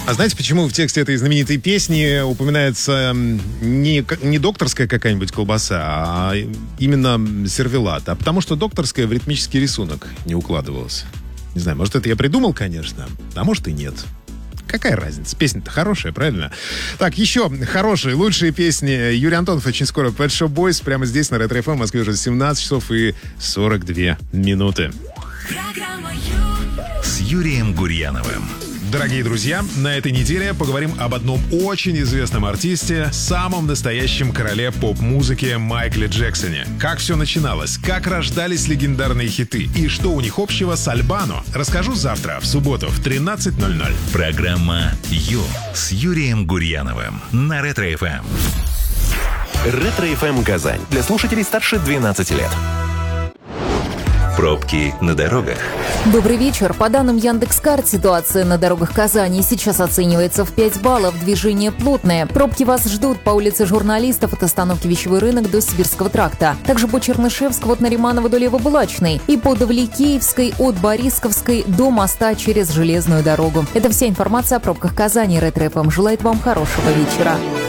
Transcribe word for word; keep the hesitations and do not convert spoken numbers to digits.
А знаете, почему в тексте этой знаменитой песни упоминается не, не докторская какая-нибудь колбаса, а именно сервелат? А потому что докторская в ритмический рисунок не укладывалась. Не знаю, может, это я придумал, конечно, а может и нет. Какая разница? Песня-то хорошая, правильно? Так, еще хорошие, лучшие песни. Юрий Антонов очень скоро. Pet Shop Boys прямо здесь, на Ретро эф эм. В Москве уже семнадцать часов и сорок две минуты. С Юрием Гурьяновым. Дорогие друзья, на этой неделе поговорим об одном очень известном артисте, самом настоящем короле поп-музыки Майкле Джексоне. Как все начиналось, как рождались легендарные хиты и что у них общего с Альбано, расскажу завтра, в субботу, в тринадцать ноль ноль. Программа «Ю» с Юрием Гурьяновым на Ретро эф эм. Ретро эф эм Казань. Для слушателей старше двенадцати лет. Пробки на дорогах. Добрый вечер. По данным Яндекс.Карт, ситуация на дорогах Казани сейчас оценивается в пять баллов. Движение плотное. Пробки вас ждут по улице Журналистов от остановки Вещевой рынок до Сибирского тракта. Также по Чернышевского от Нариманова до Левобулачной. И по Давликеевской от Борисковской до моста через железную дорогу. Это вся информация о пробках Казани. Ретро эф эм желает вам хорошего вечера.